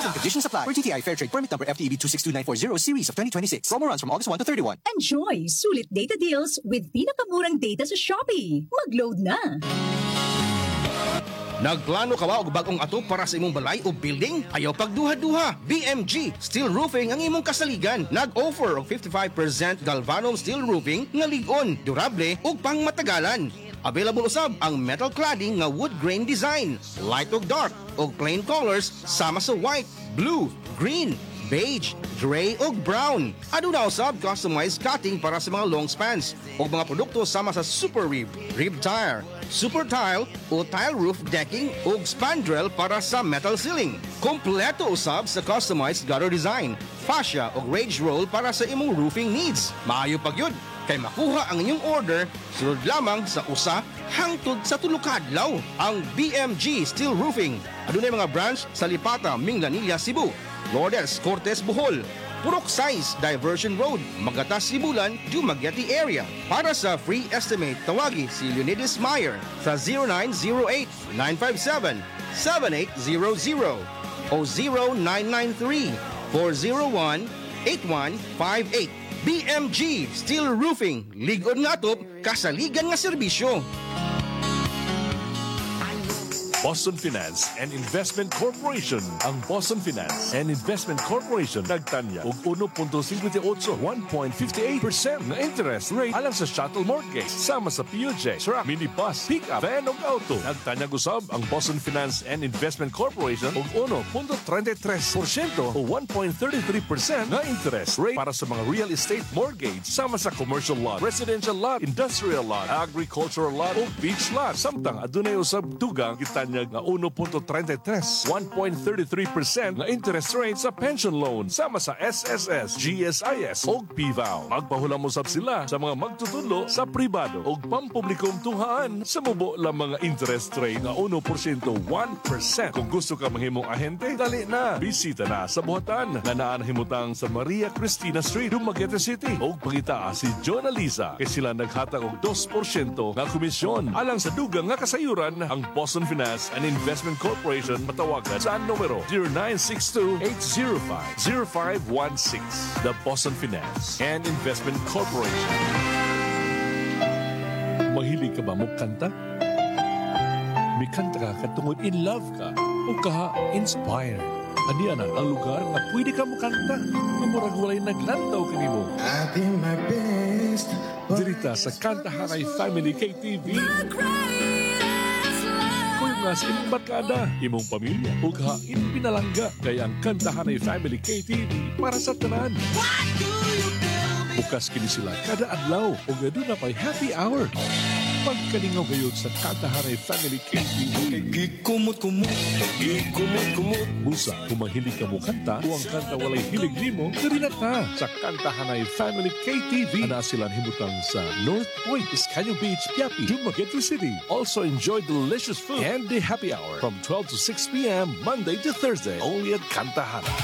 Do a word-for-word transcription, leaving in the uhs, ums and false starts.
and conditions apply. For T T I Fair Trade Permit number F T E B two six two nine four zero series of twenty twenty-six. Promo runs from August first to thirty-first. Enjoy sulit data deals with pinakamurang data sa Shopee. Mag-load na! Nagplano ka ba og bagong ato para sa imong balay o building? Ayaw pagduha-duha. B M G Steel Roofing ang imong kasaligan. Nag-offer og fifty-five percent galvanum steel roofing nga lig-on, durable ug pangmatagalan. Available usab ang metal cladding nga wood grain design, light ug dark ug plain colors sama sa white, blue, green, beige, gray ug brown. Aduna usab customized cutting para sa mga long spans ug mga produkto sama sa super rib, rib tire, super tile o tile roof decking ug spandrel para sa metal ceiling. Kompleto usab sa customized gutter design, fascia ug rage roll para sa imong roofing needs. Maayo pagyud kay makuha ang inyong order sulod lamang sa usa hangtod sa tulo ka adlaw. Ang B M G Steel Roofing adunay mga branch sa Lipata, Minglanilla, Cebu, Lourdes, Cortes, Bohol, Purok Size, Diversion Road, Magatas, Sibulan, Dumaguete area. Para sa free estimate, tawagi si Leonidas Meyer sa zero nine zero eight, nine five seven, seven eight zero zero o zero nine nine three, four zero one, eight one five eight. B M G Steel Roofing, ligod nga atop, kasaligan nga serbisyo. Boston Finance and Investment Corporation. Ang Boston Finance and Investment Corporation nagtanya og one point fifty-eight, one point fifty-eight percent na interest rate alang sa shuttle mortgage sama sa P U J, truck, minibus, pick-up, van ug auto. Nagtanya gusab ang Boston Finance and Investment Corporation og one point thirty-three percent o one point thirty-three percent na interest rate para sa mga real estate mortgage sama sa commercial lot, residential lot, industrial lot, agricultural lot o beach lot. Samtang adunay usab dugang kita nga one point thirty-three, one point thirty-three percent na interest rate sa pension loan sama sa S S S, G S I S o P V A O. Magpahulam usab sila sa mga magtutulo sa pribado o pampublikong tunghaan sa mubo lang mga interest rate nga one percent, one percent. Kung gusto ka manghimong ahente, dali na. Bisita na sa buhatan na naan himutang sa Maria Cristina Street, Dumaguete City. O pangita si Jonah Lisa kay sila naghatag og two percent nga komisyon. Alang sa dugang nga kasayuran, ang Boston Finance and Investment Corporation matawagan sa numero zero nine six two, eight zero five, zero five one six. The Boston Finance and Investment Corporation. Mahilig ka ba mo kanta? May kanta ka katungod in love ka o ka-inspired. Aniyan ang lugar na pwede ka mo kanta na murag walay naglantaw ka nimo. I did my best. Dirita sa Kantahanay Family K T V. Nga sa imong barkada, imong pamilya, ug hain pinalangga kay ang Kantahanay Family K T V para sa tanan. Bukas kini sila kada adlaw ug aduna pay happy hour. Pagkalingaw gayud sa Kantahanay Family K T V. Gikumot-kumot, gikumot-kumot. Busa, kung mahilig ka mo kanta o ang kanta walay hilig nimo, diri na ta sa Kantahanay Family K T V. Ana silang himutang sa North Point, Iscaño Beach, Piapi, Dumaguete City. Also enjoy delicious food and the happy hour from twelve to six p.m. Monday to Thursday only at Kantahanay.